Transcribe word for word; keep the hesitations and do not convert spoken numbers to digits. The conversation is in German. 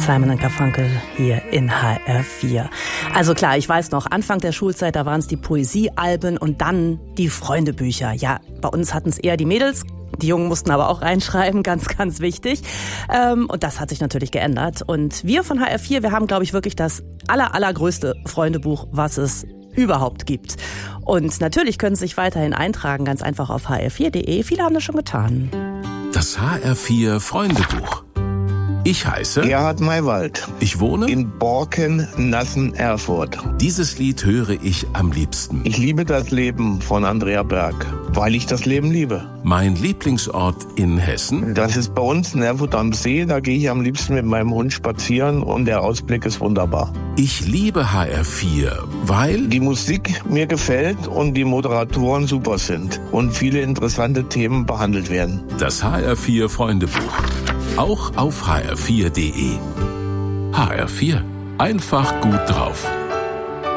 Simon und Garfunkel hier in H R vier. Also klar, ich weiß noch, Anfang der Schulzeit, da waren es die Poesiealben und dann die Freundebücher. Ja, bei uns hatten es eher die Mädels. Die Jungen mussten aber auch reinschreiben, ganz, ganz wichtig. Ähm, und das hat sich natürlich geändert. Und wir von H R vier, wir haben, glaube ich, wirklich das aller, allergrößte Freundebuch, was es überhaupt gibt. Und natürlich können Sie sich weiterhin eintragen, ganz einfach auf h r vier punkt d e. Viele haben das schon getan. Das H R vier Freundebuch. Ich heiße Gerhard Maywald. Ich wohne in Borken, Nassen, Erfurt. Dieses Lied höre ich am liebsten. Ich liebe das Leben von Andrea Berg, weil ich das Leben liebe. Mein Lieblingsort in Hessen? Das ist bei uns in Erfurt am See. Da gehe ich am liebsten mit meinem Hund spazieren und der Ausblick ist wunderbar. Ich liebe H R vier, weil die Musik mir gefällt und die Moderatoren super sind und viele interessante Themen behandelt werden. Das H R vier Freundebuch. Auch auf h r vier punkt d e. H R vier. Einfach gut drauf.